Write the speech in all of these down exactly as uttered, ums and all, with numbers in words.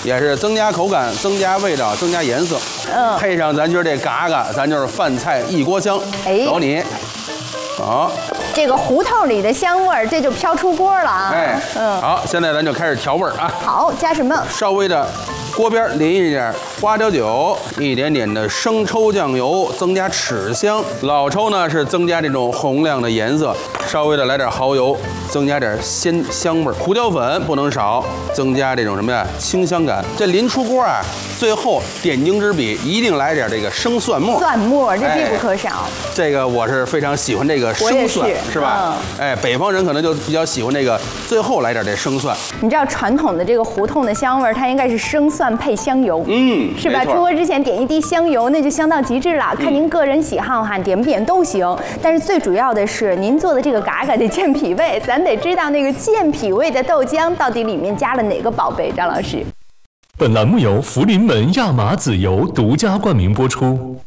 也是增加口感、增加味道、增加颜色。嗯，配上咱今儿这嘎嘎，咱就是饭菜一锅香。哎，走你。好， 这个胡同里的香味儿，这就飘出锅了啊。 哎，嗯，好，现在咱就开始调味儿啊。 好，加什么？ 稍微的。 锅边淋一点花椒酒，一点点的生抽酱油，增加齿香。老抽呢是增加这种红亮的颜色，稍微的来点蚝油，增加点鲜香味。胡椒粉不能少，增加这种什么呀清香感。这临出锅啊，最后点睛之笔一定来点这个生蒜末。 蒜末这必不可少。哎、 这个我是非常喜欢这个生蒜，是, 是吧？嗯、哎，北方人可能就比较喜欢这个，最后来点这生蒜。 你知道传统的这个胡同的香味，它应该是生蒜。 配香油，嗯，是吧？出锅之前点一滴香油，那就香到极致了。看您个人喜好哈，点不点都行。但是最主要的是，您做的这个嘎嘎得健脾胃，咱得知道那个健脾胃的豆浆到底里面加了哪个宝贝。张老师， 本栏目由福临门亚麻籽油独家冠名播出。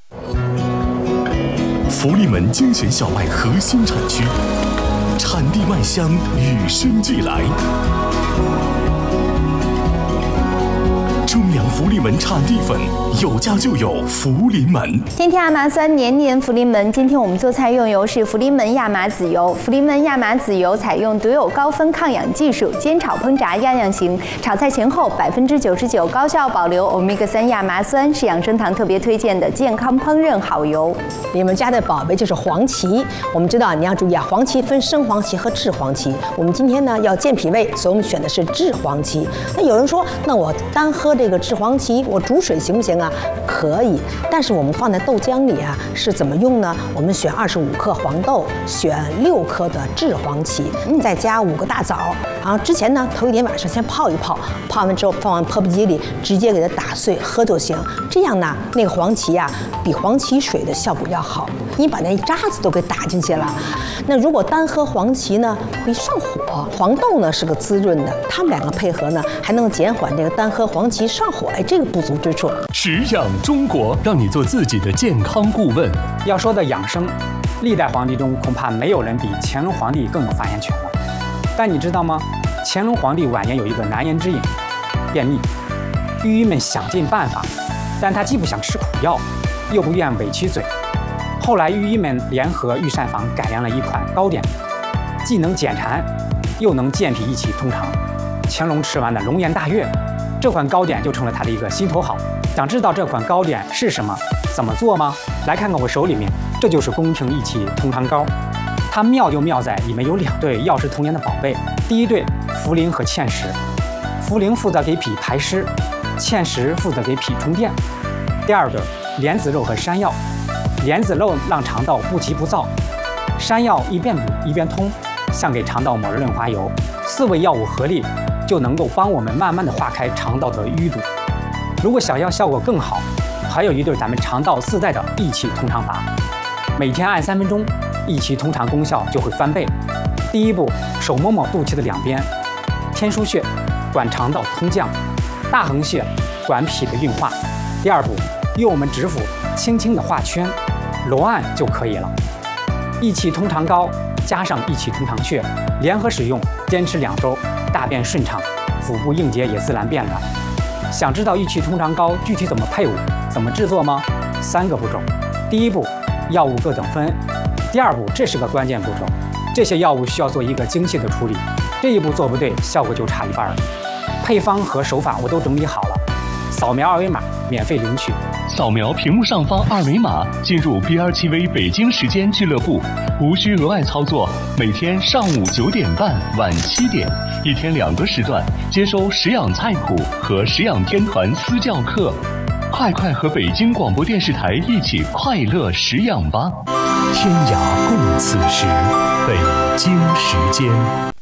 福临门精选小麦核心产区，产地麦香与生俱来。 中粮福临门产地粉，有家就有福临门。 天天亚麻酸，年年福临门。今天我们做菜用油是福临门亚麻籽油。福临门亚麻籽油采用独有高分抗氧技术，煎炒烹炸样样行。炒菜前后百分之九十九高效保留欧米伽三亚麻酸，是养生堂特别推荐的健康烹饪好油。 你们家的宝贝就是黄芪。我们知道你要注意啊，黄芪分生黄芪和炙黄芪。我们今天呢要健脾胃，所以我们选的是炙黄芪。那有人说，那我单喝这个炙黄芪，我煮水行不行啊？可以，但是我们放在豆浆里啊，是怎么用呢？我们选二十五克黄豆，选六克的炙黄芪，再加五个大枣。然后之前呢，头一天晚上先泡一泡，泡完之后放完破壁机里，直接给它打碎喝就行。这样呢，那个黄芪啊，比黄芪水的效果要好，你把那渣子都给打进去了。那如果单喝黄芪呢，会上火。黄豆呢是个滋润的，它们两个配合呢，还能减缓这个单喝黄芪上火哎这个不足之处。 食养中国，让你做自己的健康顾问。 要说的养生，历代皇帝中恐怕没有人比乾隆皇帝更有发言权了。但你知道吗？乾隆皇帝晚年有一个难言之隐，便秘。御医们想尽办法，但他既不想吃苦药，又不愿委屈嘴。后来御医们联合御膳房改良了一款糕点，既能减馋，又能健脾益气通肠。乾隆吃完了龙颜大悦，这款糕点就成了他的一个心头好。想知道这款糕点是什么，怎么做吗？来看看我手里面，这就是宫廷益气通肠糕。它妙就妙在里面有两对药食同源的宝贝，第一对茯苓和芡实，茯苓负责给脾排湿，芡实负责给脾充电。第二对莲子肉和山药，莲子肉让肠道不急不躁，山药一边补一边通，像给肠道抹了润滑油。四味药物合力，就能够帮我们慢慢的化开肠道的淤堵。如果想要效果更好，还有一对咱们肠道自带的益气通肠法，每天按三分钟，益气通肠功效就会翻倍。第一步，手摸摸肚脐的两边，天枢穴管肠道通降，大横穴管脾的运化。第二步，用我们指腹轻轻的画圈，揉按就可以了。益气通肠膏加上益气通肠穴联合使用，坚持两周，大便顺畅，腹部硬结也自然变软。想知道益气通肠膏具体怎么配伍、怎么制作吗？三个步骤。第一步，药物各等分。第二步，这是个关键步骤，这些药物需要做一个精细的处理，这一步做不对，效果就差一半了。配方和手法我都整理好了，扫描二维码免费领取。 扫描屏幕上方二维码，进入 B R T V 北京时间俱乐部，无需额外操作。每天上午九点半、晚七点，一天两个时段，接收食养菜谱和食养天团私教课。快快和北京广播电视台一起快乐食养吧！天涯共此时，北京时间。